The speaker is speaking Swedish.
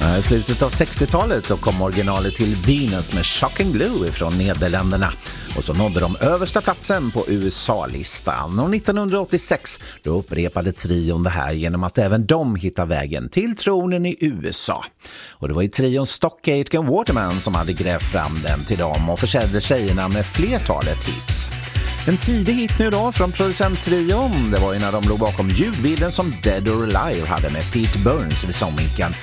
I slutet av 60-talet så kom originalet till Venus med Shocking Blue från Nederländerna. Och så nådde de översta platsen på USA-listan. Och 1986 då upprepade trion det här genom att även de hittade vägen till tronen i USA. Och det var i trion Stock Aitken Waterman som hade grävt fram den till dem och försedde tjejerna med flertalet hits. En tidig hit nu då från producenttrion, det var ju när de låg bakom ljudbilden som Dead or Alive hade med Pete Burns vid sångmicken